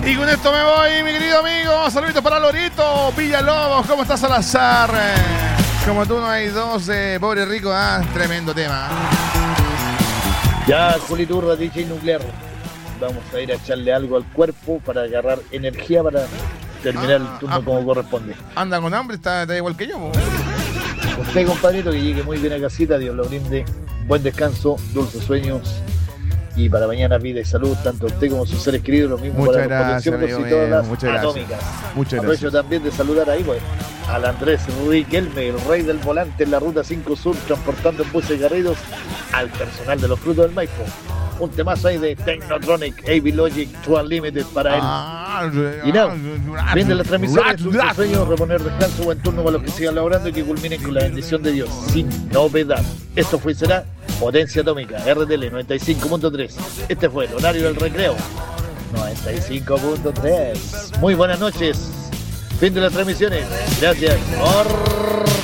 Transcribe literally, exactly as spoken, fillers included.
Y con esto me voy, mi querido amigo. Saluditos para Lorito Villalobos. ¿Cómo estás, Salazar? Como tú no hay dos, eh, pobre rico. Ah, tremendo tema. Ya, Juliturra, D J Nuclear. Vamos a ir a echarle algo al cuerpo para agarrar energía para terminar ah, el turno ah, como corresponde. Anda con hambre, está, está igual que yo. ¿no? Usted, compadrito, que llegue muy bien a casita. Dios lo brinde. Buen descanso, dulces sueños. Y para mañana vida y salud, tanto usted como sus seres queridos, lo mismo muchas para gracias, los colecciones y todas las muchas atómicas. Gracias. Muchas Aprovecho gracias. también de saludar ahí, pues, al Andrés Riquelme, el rey del volante en la ruta cinco Sur, transportando en buses garridos al personal de los frutos del Maipo. Un temazo ahí de Technotronic, A V Logic, True Unlimited para él. Ah, y nada, fin de la transmisión, un sueño, reponer descanso, buen turno para los que sigan laborando y que culminen con la bendición de Dios, sin novedad. Esto fue y será Potencia Atómica, R T L noventa y cinco punto tres. Este fue el horario del recreo, noventa y cinco punto tres. Muy buenas noches, fin de las transmisiones. Gracias por